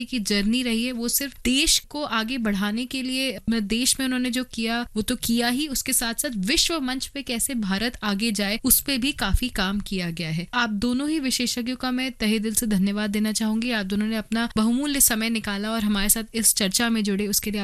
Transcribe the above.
की जर्नी रही है वो सिर्फ देश को आगे बढ़ाने के लिए देश में उन्होंने जो किया वो तो किया ही, उसके साथ साथ विश्व मंच पे कैसे भारत आगे जाए उस पे भी काफी काम किया गया है। आप दोनों ही विशेषज्ञों का मैं तहे दिल से धन्यवाद देना चाहूंगी। आप दोनों ने अपना बहुमूल्य समय निकाला और हमारे साथ इस चर्चा में जुड़े, उसके लिए